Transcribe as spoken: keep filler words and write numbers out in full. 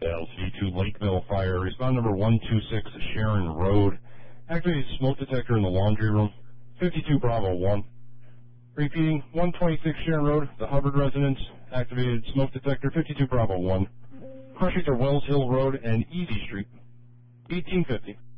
L C two Lakeville Fire. Respond number one two six Sharon Road. Activated smoke detector in the laundry room. fifty-two Bravo one. Repeating, one twenty-six Sharon Road, the Hubbard residence. Activated smoke detector, fifty-two Bravo one. Crushing to Wells Hill Road and Easy Street. eighteen fifty.